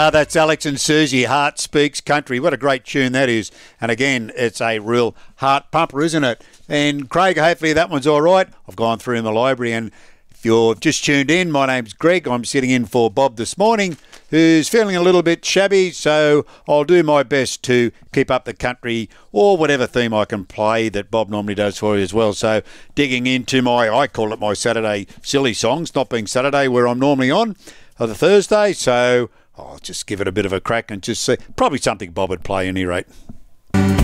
That's Alex and Susie, Heart Speaks Country. What a great tune that is. And again, it's a real heart pumper, isn't it? And Craig, hopefully that one's all right. I've gone through my library, and if you've just tuned in, my name's Greg. I'm sitting in for Bob this morning, who's feeling a little bit shabby, so I'll do my best to keep up the country or whatever theme I can play that Bob normally does for you as well. So digging into I call it my Saturday silly songs, not being Saturday where I'm normally on, or the Thursday, so I'll just give it a bit of a crack and just see. Probably something Bob would play at any rate.